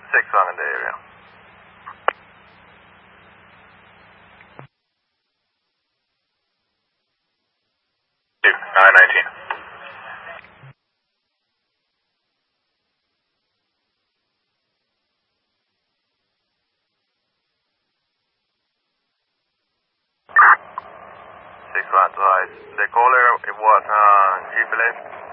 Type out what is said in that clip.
6-1 in the area. 919. Six one twice. The caller it was GPLS.